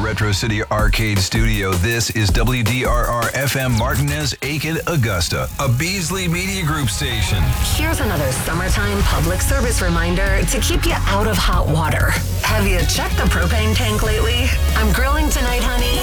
Retro City Arcade Studio. This is WDRR-FM Martinez, Aiken, Augusta, a Beasley Media Group station. Here's another summertime public service reminder to keep you out of hot water. Have you checked the propane tank lately? I'm grilling tonight, honey.